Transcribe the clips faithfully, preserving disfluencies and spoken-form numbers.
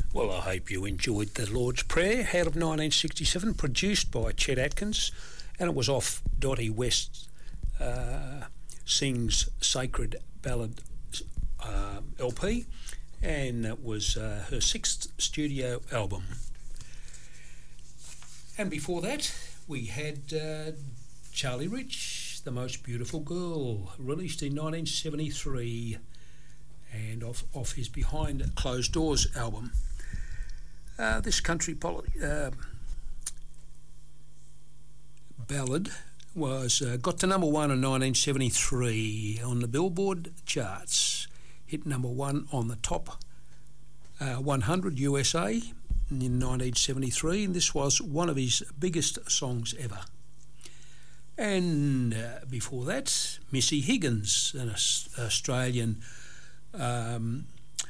Well, I hope you enjoyed The Lord's Prayer out of nineteen sixty-seven, produced by Chet Atkins, and it was off Dottie West uh, Sings Sacred Ballad uh, L P, and that was uh, her sixth studio album. And before that, we had uh, Charlie Rich, The Most Beautiful Girl, released in nineteen seventy-three, and off, off his Behind Closed Doors album. Uh, this country poli- uh, ballad was uh, got to number one in nineteen seventy-three on the Billboard charts, hit number one on the top uh, one hundred U S A in nineteen seventy-three, and this was one of his biggest songs ever. And uh, before that, Missy Higgins, an Australian um,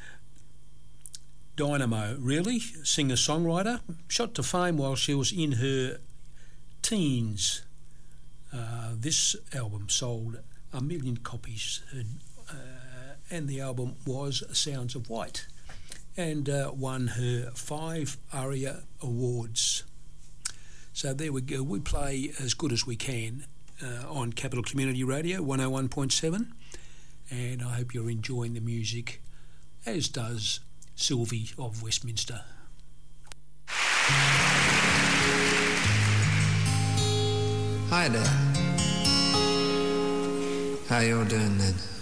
dynamo, really, singer-songwriter, shot to fame while she was in her teens. Uh, this album sold a million copies, uh, and the album was Sounds of White, and uh, won her five ARIA Awards. So there we go. We play as good as we can uh, on Capital Community Radio, one oh one point seven, and I hope you're enjoying the music, as does Sylvie of Westminster. Hi there. How you all doing then?